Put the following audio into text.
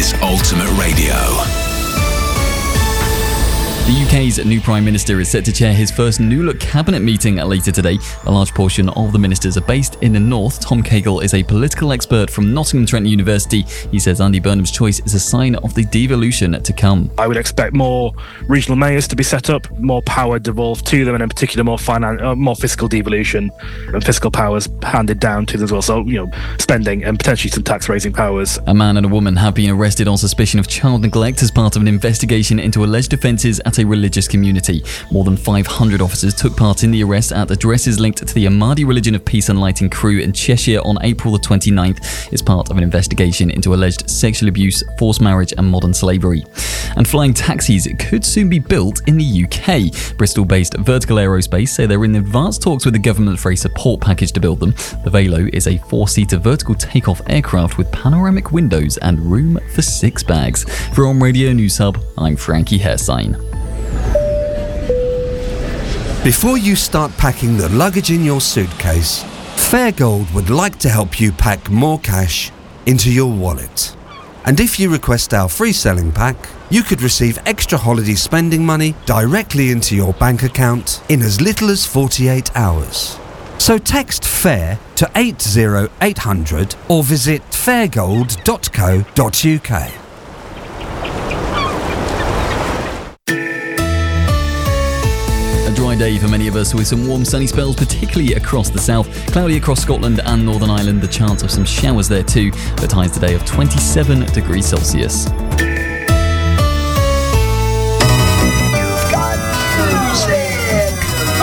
is Ultimate Radio. The UK's new Prime Minister is set to chair his first New Look cabinet meeting later today. A large portion of the ministers are based in the north. Tom Cagle is a political expert from Nottingham Trent University. He says Andy Burnham's choice is a sign of the devolution to come. I would expect more regional mayors to be set up, more power devolved to them, and in particular more fiscal devolution and fiscal powers handed down to them as well. So, spending and potentially some tax-raising powers. A man and a woman have been arrested on suspicion of child neglect as part of an investigation into alleged offences at a religious community. More than 500 officers took part in the arrest at addresses linked to the Ahmadi Religion of Peace and Light in Crewe in Cheshire on April the 29th. It's part of an investigation into alleged sexual abuse, forced marriage and modern slavery. And flying taxis could soon be built in the UK. Bristol-based Vertical Aerospace say they're in advanced talks with the government for a support package to build them. The Velo is a 4-seater vertical takeoff aircraft with panoramic windows and room for 6 bags. For On Radio News Hub, I'm Frankie Hairsign. Before you start packing the luggage in your suitcase, Fairgold would like to help you pack more cash into your wallet. And if you request our free selling pack, you could receive extra holiday spending money directly into your bank account in as little as 48 hours. So text FAIR to 80800 or visit fairgold.co.uk. Dry day for many of us with some warm sunny spells, particularly across the south. Cloudy across Scotland and Northern Ireland, the chance of some showers there too. The highs today of 27 degrees Celsius.